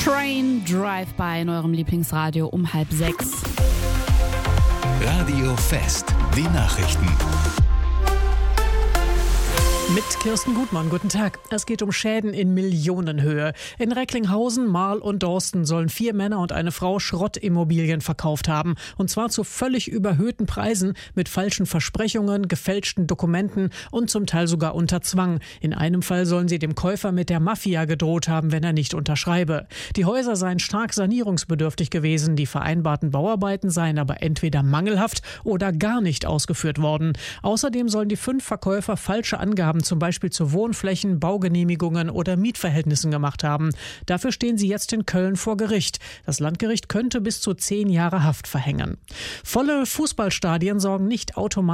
Train Drive-By in eurem Lieblingsradio um 5:30. Radio Fest, die Nachrichten. Mit Kirsten Gutmann, guten Tag. Es geht um Schäden in Millionenhöhe. In Recklinghausen, Marl und Dorsten sollen 4 Männer und eine Frau Schrottimmobilien verkauft haben. Und zwar zu völlig überhöhten Preisen mit falschen Versprechungen, gefälschten Dokumenten und zum Teil sogar unter Zwang. In einem Fall sollen sie dem Käufer mit der Mafia gedroht haben, wenn er nicht unterschreibe. Die Häuser seien stark sanierungsbedürftig gewesen. Die vereinbarten Bauarbeiten seien aber entweder mangelhaft oder gar nicht ausgeführt worden. Außerdem sollen die 5 Verkäufer falsche Angaben zum Beispiel zu Wohnflächen, Baugenehmigungen oder Mietverhältnissen gemacht haben. Dafür stehen sie jetzt in Köln vor Gericht. Das Landgericht könnte bis zu 10 Jahre Haft verhängen. Volle Fußballstadien sorgen nicht automatisch